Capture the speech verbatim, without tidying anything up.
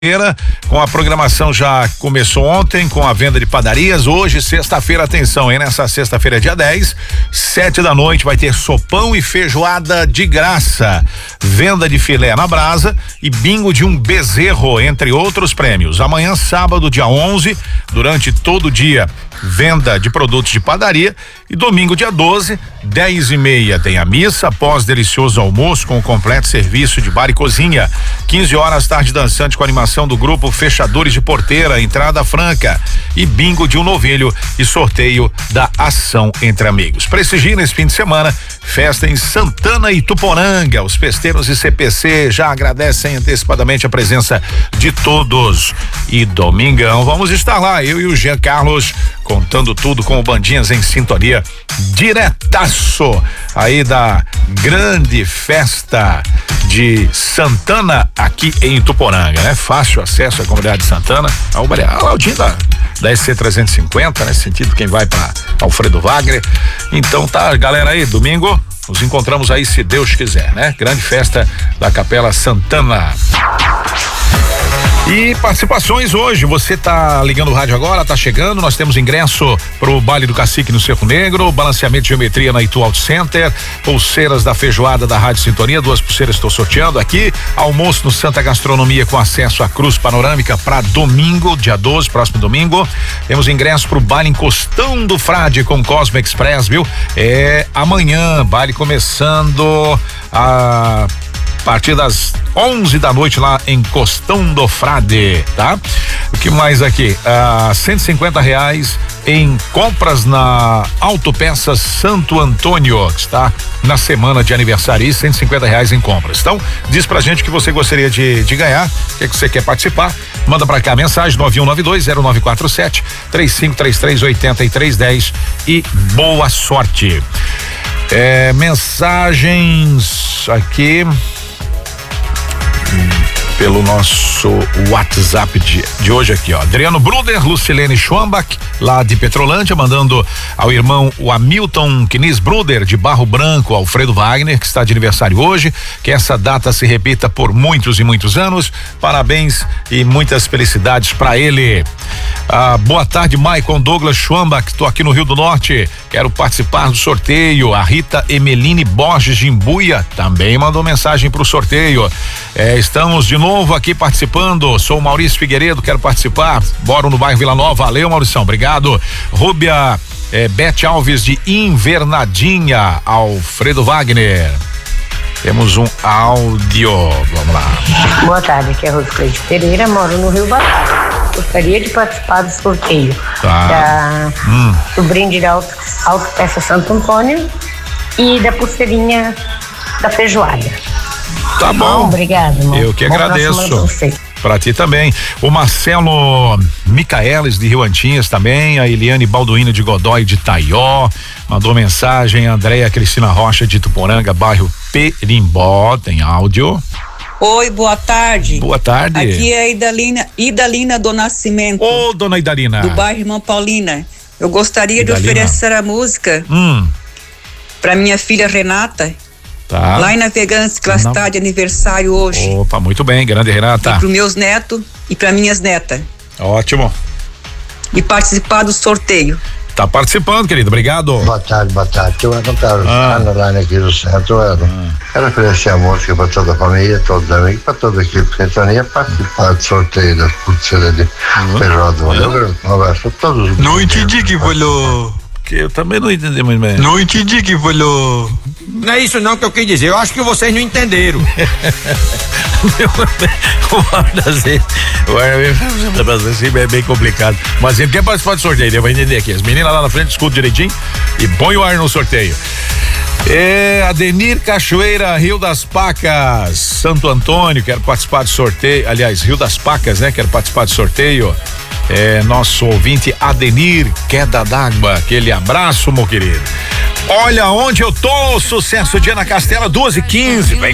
Com a programação já começou ontem com a venda de padarias. Hoje, sexta-feira, atenção, hein? Nessa sexta-feira, dia dez, sete da noite, vai ter sopão e feijoada de graça, venda de filé na brasa e bingo de um bezerro, entre outros prêmios. Amanhã, sábado, dia onze, durante todo o dia, venda de produtos de padaria, e domingo, dia doze, dez e meia, tem a missa após delicioso almoço com o completo serviço de bar e cozinha. quinze horas, tarde dançante com animação do grupo Fechadores de Porteira, entrada franca e bingo de um novilho e sorteio da Ação Entre Amigos. Prestigie nesse fim de semana, festa em Santana e Tuporanga. Os festeiros e C P C já agradecem antecipadamente a presença de todos. E domingão vamos estar lá, eu e o Jean Carlos, contando tudo com o Bandinhas em Sintonia, diretaço aí da grande festa de Santana aqui em Tuporanga, né? Fácil acesso à comunidade de Santana, ao Aldinho da, da S C trezentos e cinquenta, nesse sentido, quem vai para Alfredo Wagner. Então tá, galera, aí, domingo nos encontramos aí, se Deus quiser, né? Grande festa da Capela Santana. E participações hoje, você tá ligando o rádio agora, tá chegando, nós temos ingresso pro baile do Cacique no Cerro Negro, balanceamento de geometria na Itu Auto Center, pulseiras da feijoada da Rádio Sintonia, duas pulseiras estou sorteando aqui, almoço no Santa Gastronomia com acesso à cruz panorâmica para domingo, dia doze, próximo domingo. Temos ingresso pro baile em Costão do Frade com Cosmo Express, viu? É amanhã, baile começando a A partir das onze da noite lá em Costão do Frade, tá? O que mais aqui? Ah, cento e cinquenta reais em compras na Autopeças Santo Antônio, que está na semana de aniversário, e cento e cinquenta reais em compras. Então, diz pra gente o que você gostaria de, de ganhar, o que, é que você quer participar, manda pra cá mensagem nove um nove dois zero nove quatro sete três cinco três três oito três um zero e boa sorte. É, mensagens aqui pelo nosso WhatsApp de, de hoje aqui, ó. Adriano Bruder, Lucilene Schwambach, lá de Petrolândia, mandando ao irmão o Hamilton Knis Bruder, de Barro Branco, Alfredo Wagner, que está de aniversário hoje, que essa data se repita por muitos e muitos anos. Parabéns e muitas felicidades para ele. Ah, boa tarde, Maicon Douglas Schwambach, tô aqui no Rio do Norte, quero participar do sorteio. A Rita Emeline Borges de Imbuia também mandou mensagem pro sorteio. É, estamos de novo aqui participando, sou o Maurício Figueiredo, quero participar, moro no bairro Vila Nova. Valeu, Maurição, obrigado. Rúbia é, Bete Alves de Invernadinha, Alfredo Wagner. Temos um áudio, vamos lá. Boa tarde, aqui é Rose Cleide Pereira, moro no Rio Batalha. Gostaria de participar do sorteio tá. da hum. do brinde da Auto, Autopeça Santo Antônio e da pulseirinha da feijoada. Tá bom. Obrigado, irmão. Eu que Bom agradeço. Pra ti também. O Marcelo Micaelis de Rio Antinhas também, a Eliane Balduino de Godói de Taió, mandou mensagem. A Andréia Cristina Rocha de Tuporanga, bairro Perimbó, tem áudio. Oi, boa tarde. Boa tarde. Aqui é a Idalina, Idalina do Nascimento. Ô, dona Idalina. Do bairro Irmã Paulina. Eu gostaria Idalina. de oferecer a música hum. para minha filha Renata. Tá. Lá em Navegantes, que ela Não. está de aniversário hoje. Opa, muito bem, grande Renata. E para meus netos e para minhas netas. Ótimo. E participar do sorteio. Tá participando, querido, obrigado. Boa tarde, boa tarde. Eu vou contar Ah. a Line aqui do centro. Era, ah. era oferecer a música para toda a família, todos os amigos, para toda a equipe de sintonia, participar do sorteio das pulseiras de feijoada. Um abraço a todos. Não entendi que falou. Que eu também não entendi muito bem. Não entendi que falou. Não é isso não que eu quis dizer, eu acho que vocês não entenderam. É bem complicado. Mas ele quer participar do sorteio, eu vou entender aqui. As meninas lá na frente escutam direitinho e põe o ar no sorteio. É, Adenir Cachoeira, Rio das Pacas, Santo Antônio, quero participar do sorteio. Aliás, Rio das Pacas, né? Quero participar do sorteio. É, nosso ouvinte Adenir, queda d'água, aquele abraço, meu querido. Olha onde eu tô, sucesso Diana Castela, duas e quinze. Vem